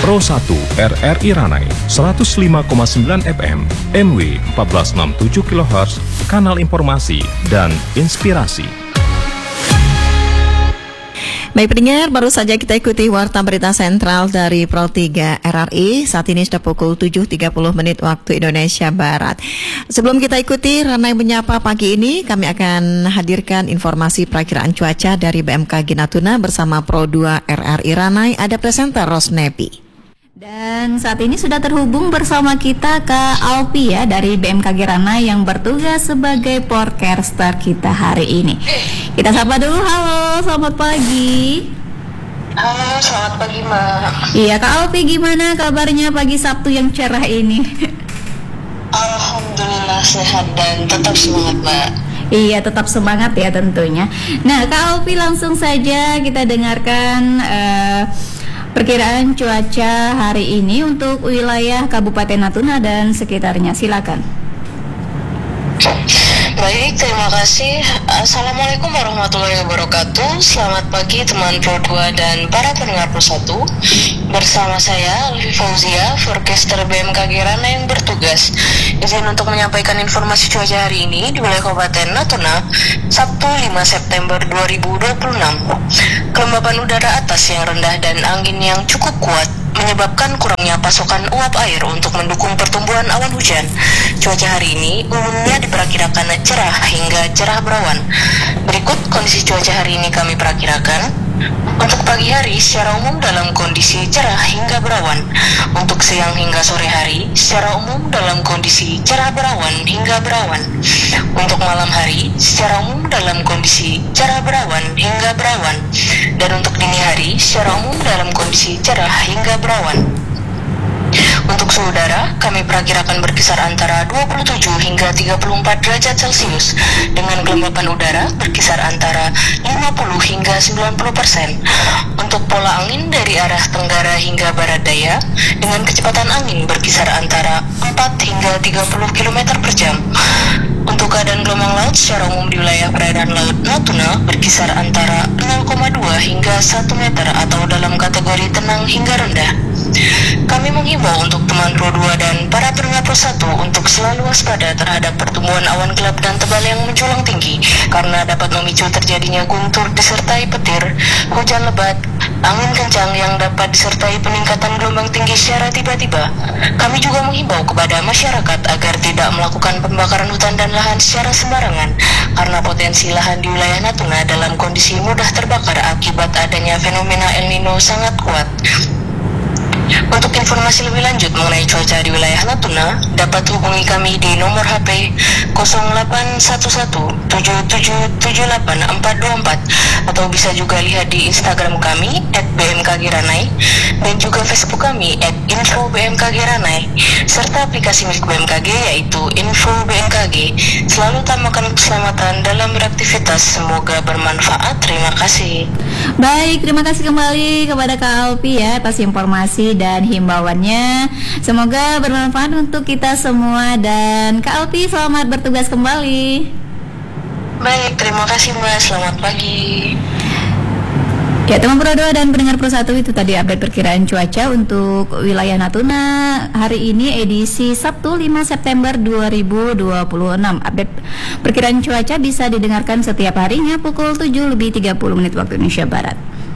Pro 1 RRI Ranai 105,9 FM, MW 1467 kHz, kanal informasi dan inspirasi. Baik pendengar, baru saja kita ikuti Warta Berita Sentral dari Pro 3 RRI. Saat ini sudah pukul 7.30 waktu Indonesia Barat. Sebelum kita ikuti Ranai Menyapa pagi ini, kami akan hadirkan informasi perakiraan cuaca dari BMKG Natuna bersama Pro 2 RRI Ranai. Ada presenter Rosnepi. Dan saat ini sudah terhubung bersama kita Kak Alpi ya dari BMKG Ranai yang bertugas sebagai forecaster kita hari ini. Kita sapa dulu, halo, selamat pagi. Halo, selamat pagi Mbak. Iya Kak Alpi, gimana kabarnya pagi Sabtu yang cerah ini? Alhamdulillah sehat dan tetap semangat Mbak. Iya, tetap semangat ya tentunya. Nah Kak Alpi, langsung saja kita dengarkan perkiraan cuaca hari ini untuk wilayah Kabupaten Natuna dan sekitarnya. Silakan. Baik, terima kasih. Assalamualaikum warahmatullahi wabarakatuh. Selamat pagi teman Pro 2 dan para pendengar Pro 1. Bersama saya Alfi Fauzia, forecaster BMKG Ranai yang bertugas. Izin untuk menyampaikan informasi cuaca hari ini di wilayah Kabupaten Natuna, Sabtu 5 September 2026. Kelembapan udara atas yang rendah dan angin yang cukup kuat menyebabkan kurangnya pasokan uap air untuk mendukung pertumbuhan awan hujan. Cuaca hari ini umumnya diperkirakan cerah hingga cerah berawan. Berikut kondisi cuaca hari ini kami perkirakan. Untuk pagi hari secara umum dalam kondisi cerah hingga berawan. Untuk siang hingga sore hari secara umum dalam kondisi cerah berawan hingga berawan. Untuk malam hari secara umum dalam kondisi cerah berawan hingga berawan. Dan untuk dini hari secara umum dalam kondisi cerah hingga berawan. Untuk suhu udara, kami perkirakan berkisar antara 27 hingga 34 derajat Celcius dengan kelembapan udara berkisar antara 50 hingga 90%. Untuk pola angin dari arah tenggara hingga barat daya dengan kecepatan angin berkisar antara 4 hingga 30 km per jam. Untuk keadaan gelombang laut secara umum di wilayah perairan laut Natuna berkisar antara 0,2 hingga 1 meter atau dalam kategori tenang hingga rendah. Kami menghimbau untuk teman Pro 2 dan para pendengar Pro 1 untuk selalu waspada terhadap pertumbuhan awan gelap dan tebal yang menjulang tinggi karena dapat memicu terjadinya guntur disertai petir, hujan lebat, angin kencang yang dapat disertai peningkatan gelombang tinggi secara tiba-tiba. Kami juga menghimbau kepada masyarakat agar tidak melakukan pembakaran hutan dan lahan secara sembarangan karena potensi lahan di wilayah Natuna dalam kondisi mudah terbakar akibat adanya fenomena El Nino sangat kuat. Untuk informasi lebih lanjut mengenai cuaca di wilayah Natuna, dapat hubungi kami di nomor HP 081177782424 atau bisa juga lihat di Instagram kami @bmkgranai dan juga Facebook kami @info_bmkgranai serta aplikasi milik BMKG yaitu Info BMKG. Selalu utamakan keselamatan dalam beraktivitas. Semoga bermanfaat. Terima kasih. Baik, terima kasih kembali kepada Kak Alpi ya atas informasi dan himbauannya. Semoga bermanfaat untuk kita semua dan Kak Alpi selamat bertugas kembali. Baik, terima kasih Mbak. Selamat pagi. Ya teman Pro 2 dan pendengar Pro 1, itu tadi update perkiraan cuaca untuk wilayah Natuna hari ini edisi Sabtu 5 September 2026. Update perkiraan cuaca bisa didengarkan setiap harinya pukul 7:30 waktu Indonesia Barat.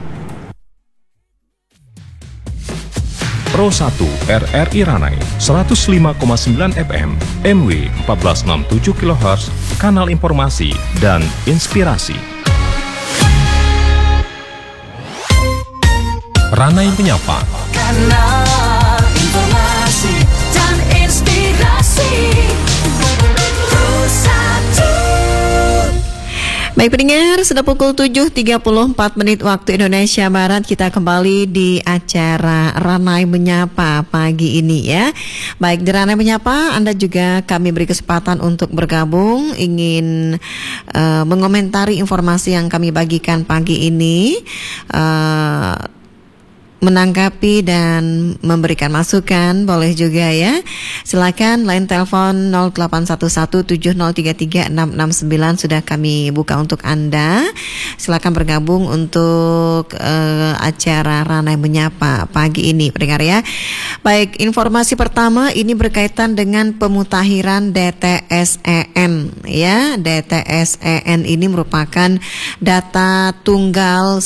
Pro 1 RRI Ranai 105,9 FM, MW 1467 kHz, kanal informasi dan inspirasi. Ranai Menyapa. Kanal informasi dan inspirasi. Pro 1. Baik pendengar, sudah pukul 7.34 waktu Indonesia Barat. Kita kembali di acara Ranai Menyapa pagi ini ya. Baik, di Ranai Menyapa Anda juga kami beri kesempatan untuk bergabung, ingin mengomentari informasi yang kami bagikan pagi ini. menanggapi dan memberikan masukan boleh juga ya. Silakan line telepon 081170336669 sudah kami buka untuk Anda. Silakan bergabung untuk acara Ranai Menyapa pagi ini, pendengar ya. Baik, informasi pertama ini berkaitan dengan pemutakhiran DTSEN ya. DTSEN ini merupakan data tunggal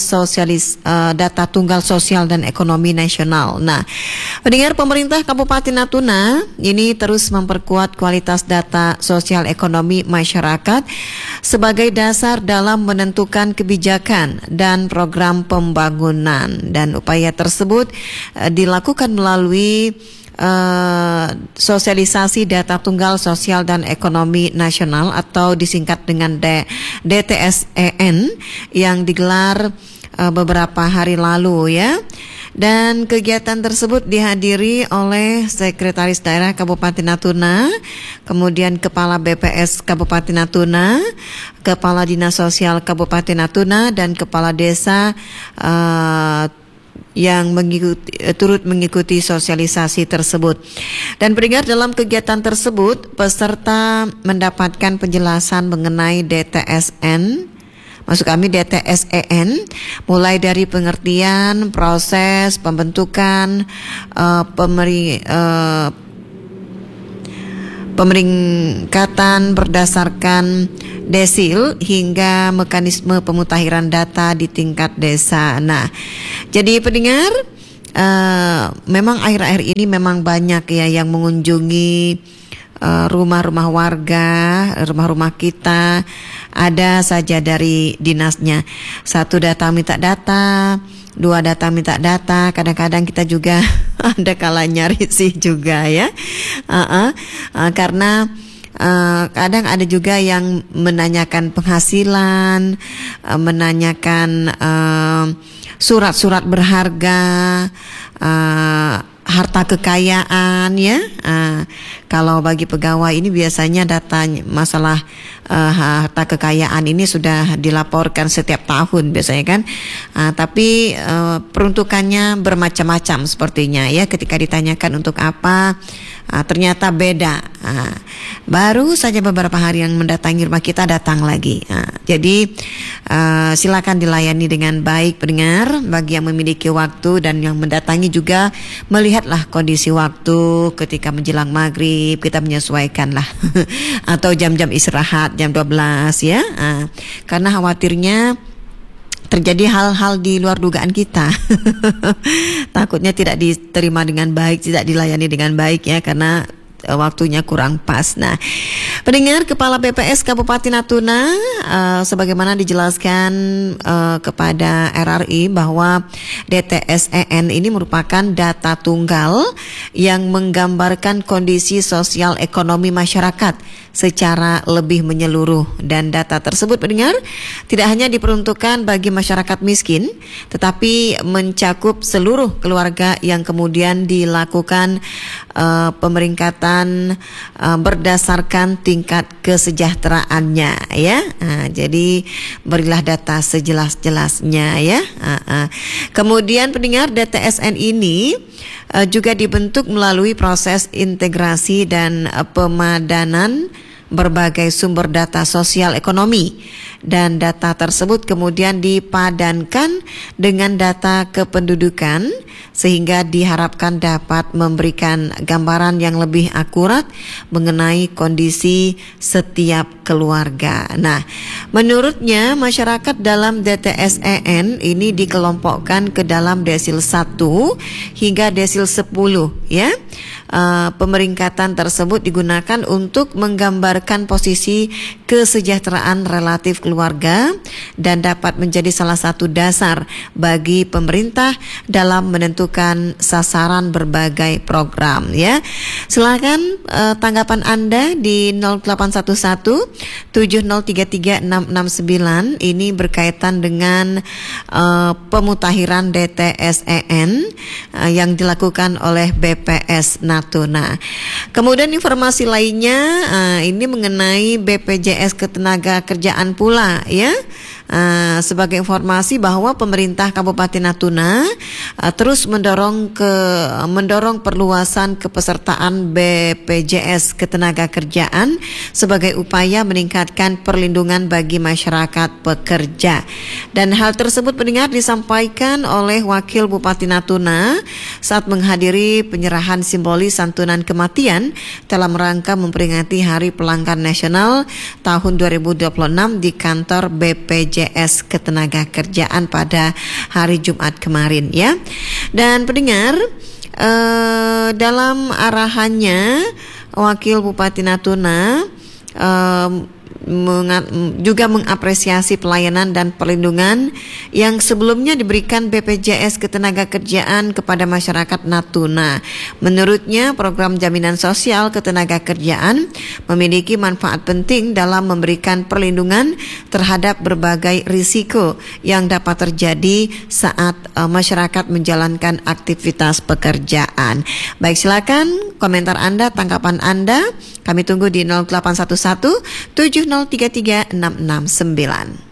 sosial dan ekonomi nasional. Nah, pendengar, pemerintah Kabupaten Natuna ini terus memperkuat kualitas data sosial ekonomi masyarakat sebagai dasar dalam menentukan kebijakan dan program pembangunan, dan upaya tersebut dilakukan melalui sosialisasi data tunggal sosial dan ekonomi nasional atau disingkat dengan DTSEN yang digelar beberapa hari lalu ya. Dan kegiatan tersebut dihadiri oleh Sekretaris Daerah Kabupaten Natuna, kemudian Kepala BPS Kabupaten Natuna, Kepala Dinas Sosial Kabupaten Natuna, dan Kepala Desa yang turut mengikuti sosialisasi tersebut. Dan pendengar, dalam kegiatan tersebut peserta mendapatkan penjelasan mengenai DTSEN, mulai dari pengertian, proses, pembentukan, pemeringkatan berdasarkan desil hingga mekanisme pemutakhiran data di tingkat desa. Nah, jadi pendengar, memang akhir-akhir ini memang banyak ya yang mengunjungi rumah-rumah warga, rumah-rumah kita, ada saja dari dinasnya. Satu data minta data, dua data minta data, kadang-kadang kita juga ada kalanya risih juga ya, karena kadang ada juga yang menanyakan penghasilan, menanyakan surat-surat berharga, harta kekayaan ya. Kalau bagi pegawai ini biasanya data masalah harta kekayaan ini sudah dilaporkan setiap tahun biasanya kan. Tapi peruntukannya bermacam-macam sepertinya ya. Ketika ditanyakan untuk apa, ternyata beda. Baru saja beberapa hari yang mendatangi rumah kita datang lagi. Jadi silakan dilayani dengan baik pendengar. Bagi yang memiliki waktu dan yang mendatangi juga, melihatlah kondisi waktu ketika menjelang maghrib, kita menyesuaikan lah atau jam-jam istirahat jam 12 ya, karena khawatirnya terjadi hal-hal di luar dugaan kita. Takutnya tidak diterima dengan baik, tidak dilayani dengan baik ya, karena waktunya kurang pas. Nah, pendengar, Kepala BPS Kabupaten Natuna sebagaimana dijelaskan kepada RRI bahwa DTSEN ini merupakan data tunggal yang menggambarkan kondisi sosial ekonomi masyarakat secara lebih menyeluruh, dan data tersebut pendengar tidak hanya diperuntukkan bagi masyarakat miskin, tetapi mencakup seluruh keluarga yang kemudian dilakukan pemeringkatan berdasarkan tingkat kesejahteraannya ya. Jadi berilah data sejelas-jelasnya ya. Kemudian pendengar, DTSEN ini juga dibentuk melalui proses integrasi dan pemadanan berbagai sumber data sosial ekonomi, dan data tersebut kemudian dipadankan dengan data kependudukan sehingga diharapkan dapat memberikan gambaran yang lebih akurat mengenai kondisi setiap keluarga. Nah, menurutnya masyarakat dalam DTSEN ini dikelompokkan ke dalam desil 1 hingga desil 10 ya. Pemeringkatan tersebut digunakan untuk menggambarkan posisi kesejahteraan relatif keluarga dan dapat menjadi salah satu dasar bagi pemerintah dalam menentukan sasaran berbagai program ya. Silakan tanggapan Anda di 0811 7033 669 ini berkaitan dengan pemutakhiran DTSEN yang dilakukan oleh BPS Natuna. Kemudian informasi lainnya ini mengenai BPJS Ketenagakerjaan pula ya. Sebagai informasi bahwa pemerintah Kabupaten Natuna terus mendorong perluasan kepesertaan BPJS Ketenagakerjaan sebagai upaya meningkatkan perlindungan bagi masyarakat pekerja. Dan hal tersebut pendengar disampaikan oleh Wakil Bupati Natuna saat menghadiri penyerahan simbolis santunan kematian dalam rangka memperingati Hari Pelanggan Nasional tahun 2026 di kantor BPJS Ketenagakerjaan pada hari Jumat kemarin ya. Dan pendengar, dalam arahannya Wakil Bupati Natuna juga mengapresiasi pelayanan dan perlindungan yang sebelumnya diberikan BPJS Ketenagakerjaan kepada masyarakat Natuna. Menurutnya, program jaminan sosial ketenagakerjaan memiliki manfaat penting dalam memberikan perlindungan terhadap berbagai risiko yang dapat terjadi saat masyarakat menjalankan aktivitas pekerjaan. Baik, silakan komentar Anda, tanggapan Anda. Kami tunggu di 0811 7033 669.